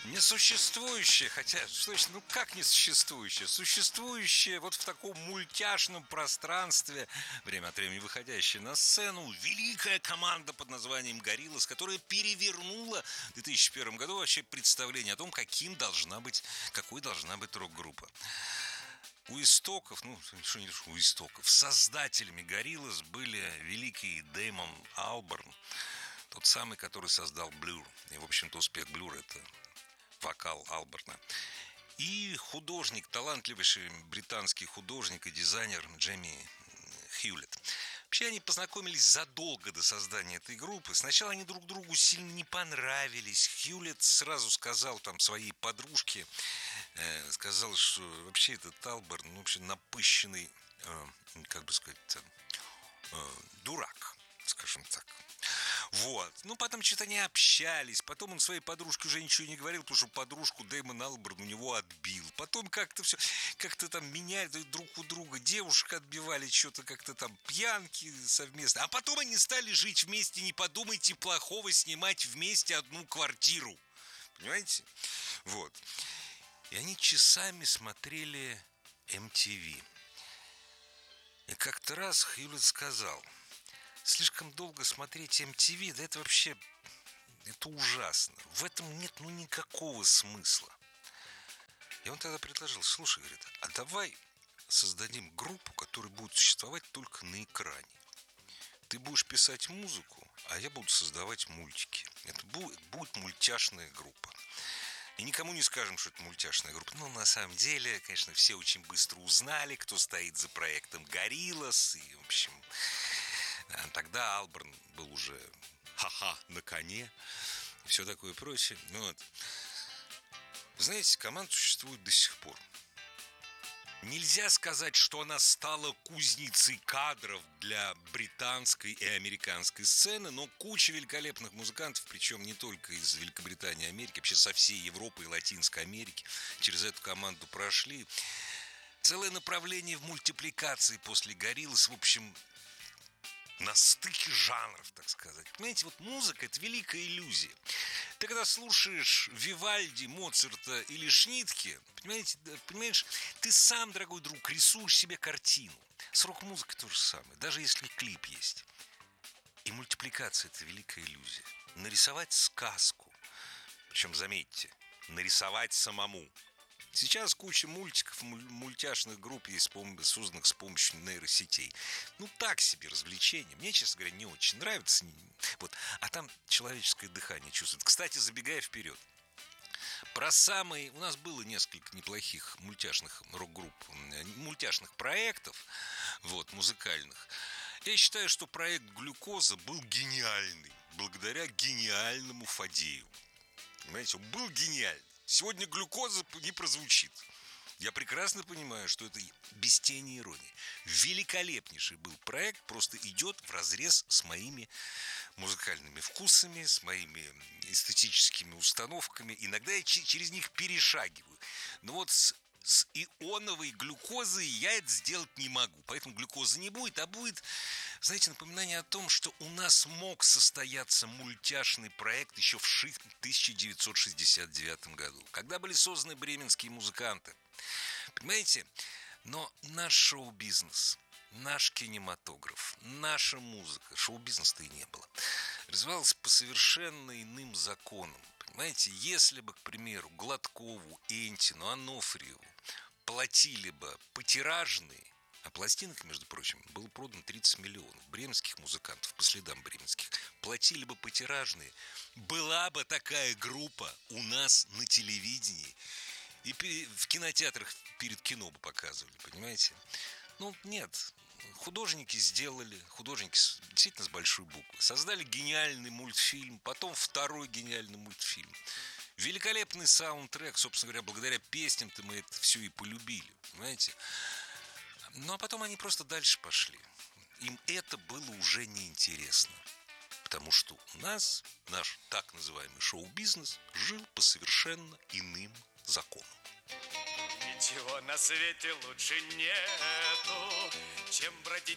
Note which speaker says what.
Speaker 1: Несуществующее, хотя, что значит, ну как несуществующее? Существующее вот в таком мультяшном пространстве, время от времени выходящее на сцену, великая команда под названием «Гориллас», которая перевернула в 2001 году вообще представление о том, какой должна быть рок-группа. У истоков, ну, что не у истоков, создателями «Гориллас» были великий Дэймон Алберн, тот самый, который создал Blur. И, в общем-то, успех Blur — это вокал Алберна. И художник, талантливейший британский художник и дизайнер Джейми Хьюлетт. Вообще они познакомились задолго до создания этой группы. Сначала они друг другу сильно не понравились. Хьюлетт сразу сказал там своей подружке, сказал, что вообще этот Алберн, ну, вообще напыщенный, как бы сказать, дурак, скажем так. Вот. Ну, потом что-то они общались. Потом он своей подружке уже ничего не говорил, потому что подружку Дэймон Алберн у него отбил. Потом как-то все, как-то там меняли друг у друга. Девушек отбивали, что-то как-то там пьянки совместно. А потом они стали жить вместе, не подумайте плохого, снимать вместе одну квартиру. Понимаете? Вот. И они часами смотрели MTV. И как-то раз Хьюлетт сказал: слишком долго смотреть MTV, да это вообще, это ужасно. В этом нет никакого смысла. И он тогда предложил: слушай, говорит, а давай создадим группу, которая будет существовать только на экране. Ты будешь писать музыку, а я буду создавать мультики. Это будет мультяшная группа. И никому не скажем, что это мультяшная группа. Но на самом деле, конечно, все очень быстро узнали, кто стоит за проектом «Гориллас». И, в общем, тогда Алберн был уже на коне и все такое прочее. Вот. Знаете, команда существует до сих пор. Нельзя сказать, что она стала кузницей кадров для британской и американской сцены, но куча великолепных музыкантов, причем не только из Великобритании и Америки, вообще со всей Европы и Латинской Америки, через эту команду прошли. Целое направление в мультипликации после «Гориллас», в общем, на стыке жанров, так сказать. Понимаете, вот музыка — это великая иллюзия. Ты когда слушаешь Вивальди, Моцарта или Шнитке, понимаешь, ты сам, дорогой друг, рисуешь себе картину. С рок-музыкой то же самое, даже если клип есть. И мультипликация — это великая иллюзия. Нарисовать сказку, причем, заметьте, нарисовать самому. Сейчас куча мультиков, мультяшных групп есть, созданных с помощью нейросетей. Ну, так себе развлечение. Мне, честно говоря, не очень нравится. Вот. А там человеческое дыхание чувствует. Кстати, забегая вперед. У нас было несколько неплохих мультяшных рок-групп, мультяшных проектов, вот, музыкальных. Я считаю, что проект «Глюкоза» был гениальный, благодаря гениальному Фадееву. Понимаете, он был гениальный. Сегодня «Глюкоза» не прозвучит. Я прекрасно понимаю, что это без тени иронии. Великолепнейший был проект, просто идет вразрез с моими музыкальными вкусами, с моими эстетическими установками. Иногда я через них перешагиваю. Но вот с ионовой глюкозой я это сделать не могу. Поэтому глюкозы не будет, а будет, знаете, напоминание о том, что у нас мог состояться мультяшный проект еще в 1969 году, когда были созданы бременские музыканты. Понимаете? Но наш шоу-бизнес, наш кинематограф, наша музыка, шоу-бизнеса-то и не было, развивалась по совершенно иным законам. Понимаете, если бы, к примеру, Гладкову, Энтину, Анофриеву платили бы потиражные, а пластинок, между прочим, было продано 30 миллионов бременских музыкантов, по следам бременских, платили бы потиражные, была бы такая группа у нас на телевидении, и в кинотеатрах перед кино бы показывали, понимаете? Ну, нет. Художники действительно с большой буквы, создали гениальный мультфильм, потом второй гениальный мультфильм. Великолепный саундтрек, собственно говоря, благодаря песням-то мы это все и полюбили, понимаете? Ну, а потом они просто дальше пошли. Им это было уже неинтересно, потому что у нас наш так называемый шоу-бизнес жил по совершенно иным законам.
Speaker 2: Ничего на свете лучше нету, чем бродить